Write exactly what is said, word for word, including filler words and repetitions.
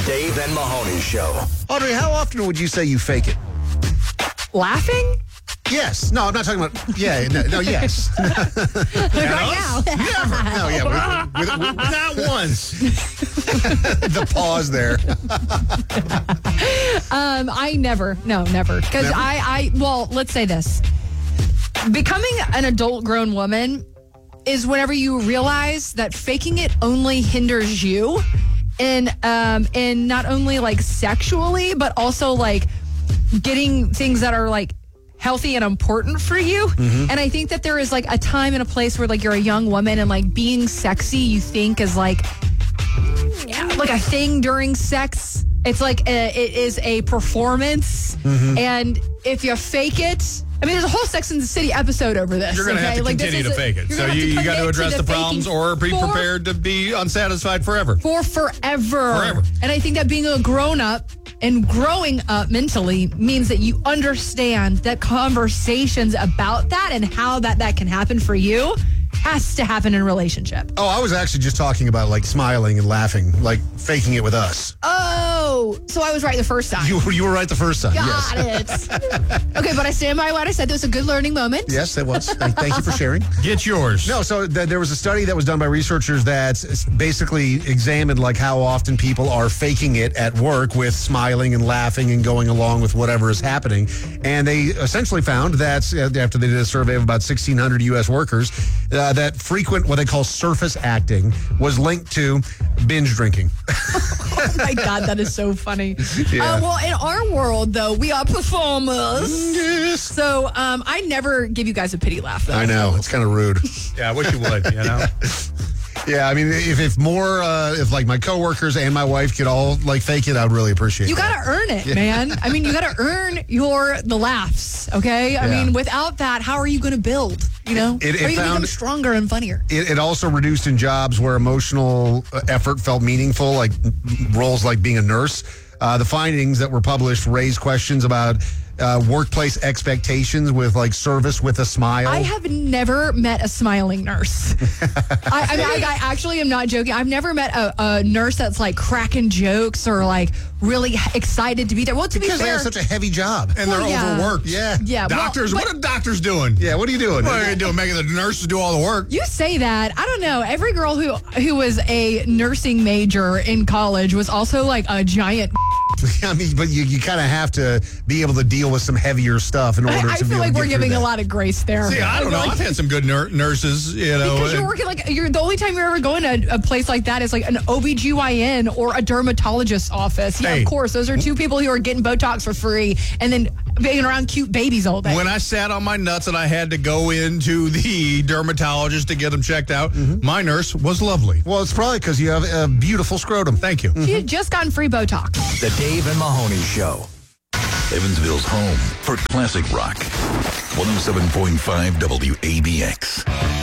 Dave and Mahoney Show. Audrey, how often would you say you fake it? Laughing? Yes. No, I'm not talking about. Yeah. No. no yes. Right now. Never. No. Yeah. With, with, with, Not once. the pause there. um, I never. No, never. Because Never? I, I, well, let's say this. Becoming an adult grown woman is whenever you realize that faking it only hinders you in, um, in not only like sexually, but also like getting things that are like healthy and important for you. Mm-hmm. And I think that there is like a time and a place where like you're a young woman and like being sexy you think is like yeah, like a thing during sex. It's like a, it is a performance. Mm-hmm. And if you fake it, I mean, there's a whole Sex and the City episode over this. You're going to okay? have to like, continue to a, fake it. So you, you got to address the problems or be for, prepared to be unsatisfied forever. For forever. Forever. And I think that being a grown-up and growing up mentally means that you understand that conversations about that and how that, that can happen for you has to happen in a relationship. Oh, I was actually just talking about like smiling and laughing, like faking it with us. Oh, so I was right the first time. You, you were right the first time. Got yes. it. Okay, but I stand by what I said. It was a good learning moment. Yes, it was. Thank, thank you for sharing. Get yours. No, so th- there was a study that was done by researchers that s- basically examined like how often people are faking it at work with smiling and laughing and going along with whatever is happening. And they essentially found that uh, after they did a survey of about sixteen hundred U S workers, uh, that frequent what they call surface acting was linked to binge drinking. Oh my God, that is so funny. Yeah. Uh, well, in our world, though, we are performers. Yes. So um, I never give you guys a pity laugh, though. I know. It's kind of rude. Yeah, I wish you would, you know? Yeah, I mean, if, if more, uh, if like my coworkers and my wife could all like fake it, I'd really appreciate it. You got to earn it, man. I mean, you got to earn your the laughs, okay? I Yeah. mean, without that, how are you going to build, you know? It- it how are you going to found- become stronger and funnier? It, it also reduced in jobs where emotional uh, effort felt meaningful, like roles like being a nurse. Uh, the findings that were published raised questions about uh, workplace expectations with like service with a smile. I have never met a smiling nurse. I, I mean, I, I actually am not joking. I've never met a, a nurse that's like cracking jokes or like really excited to be there. Well, to because be they fair, have such a heavy job. And they're Well, yeah. overworked. Yeah. yeah, well, Doctors, but- what are doctors doing? Yeah, what are you doing? What are they doing? Making the nurses do all the work? You say that. I don't know. Every girl who who was a nursing major in college was also like a giant. I mean, but you, you kind of have to be able to deal with some heavier stuff in order I, to I be feel able like to we're get through giving that. a lot of grace there. See, I don't know. Like, I've had some good nur- nurses, you know. because you're and- working like you're the only time you're ever going to a place like that is like an O B G Y N or a dermatologist's office. Yeah, Hey. of course. Those are two people who are getting Botox for free and then being around cute babies all day. When I sat on my nuts and I had to go into the dermatologist to get them checked out, Mm-hmm. my nurse was lovely. Well, it's probably because you have a beautiful scrotum. Thank you. She had just gotten free Botox. The Dave and Mahoney Show. Evansville's home for classic rock. one oh seven point five W A B X.